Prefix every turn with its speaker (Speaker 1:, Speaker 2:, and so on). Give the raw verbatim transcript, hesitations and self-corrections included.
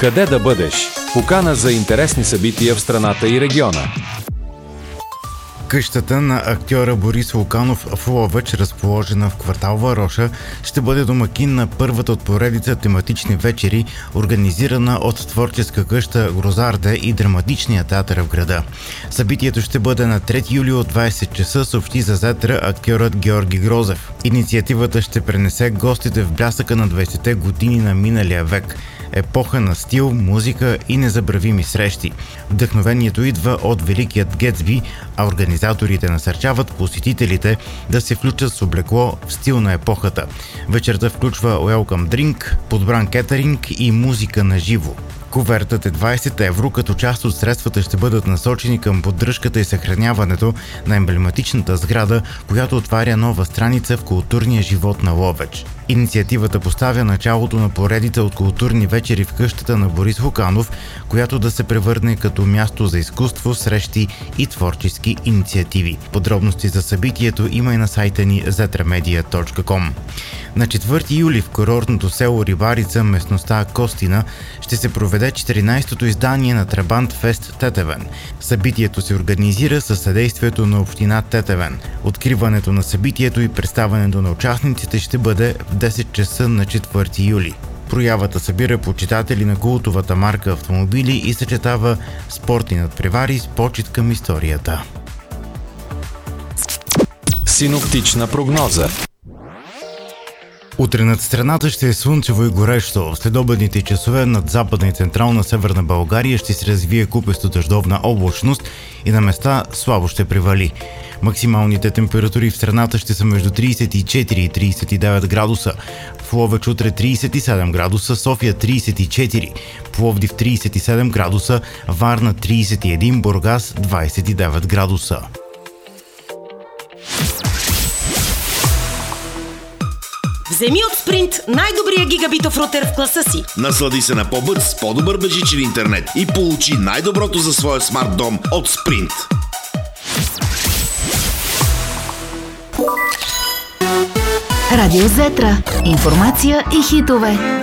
Speaker 1: Къде да бъдеш? Покана за интересни събития в страната и региона.
Speaker 2: Къщата на актьора Борис Луканов в Ловеч, разположена в квартал Вароша, ще бъде домакин на първата от поредица тематични вечери, организирана от творческа къща Грозарде и драматичния театър в града. Събитието ще бъде на трети юли от двайсет часа, съобщи за Зетра актьорът Георги Грозев. Инициативата ще пренесе гостите в блясъка на двайсетте години на миналия век. Епоха на стил, музика и незабравими срещи. Вдъхновението идва от Великият Гетсби, а организаторите насърчават посетителите да се включат с облекло в стил на епохата. Вечерта включва welcome drink, подбран кетеринг и музика на живо. Кувертът е двайсет евро, като част от средствата ще бъдат насочени към поддръжката и съхраняването на емблематичната сграда, която отваря нова страница в културния живот на Ловеч. Инициативата поставя началото на поредица от културни вечери в къщата на Борис Луканов, която да се превърне като място за изкуство, срещи и творчески инициативи. Подробности за събитието има и на сайта ни зетра медия точка ком. На четвърти юли в курортното село Рибарица, местността Костина, ще се проведе четиринайсетото издание на Трабант Фест Тетевен. Събитието се организира със съдействието на община Тетевен. Откриването на събитието и представянето на участниците ще бъде в десет часа на четвърти юли. Проявата събира почитатели на култовата марка автомобили и съчетава спортни надпревари с почит към историята.
Speaker 1: Синоптична прогноза.
Speaker 2: Утре над страната ще е слънчево и горещо. В следобедните часове над западна и централна северна България ще се развие купесто дъждовна облачност и на места слабо ще превали. Максималните температури в страната ще са между трийсет и четири и трийсет и девет градуса. В Ловеч утре трийсет и седем градуса, София трийсет и четири, Пловдив трийсет и седем градуса, Варна трийсет и един, Бургас двайсет и девет градуса.
Speaker 3: Вземи от Sprint най-добрия гигабитов рутер в класа си.
Speaker 4: Наслади се на по-бърз, по-добър бежичен интернет и получи най-доброто за своя смарт дом от Sprint.
Speaker 5: Радио Зетра. Информация и хитове.